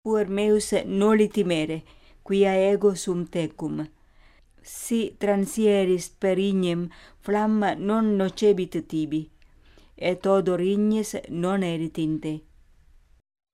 Ur meus noli timere, quia ego sum tecum. Si transieris per ignem flamma non nocebit tibi, et odor ignes non erit in te.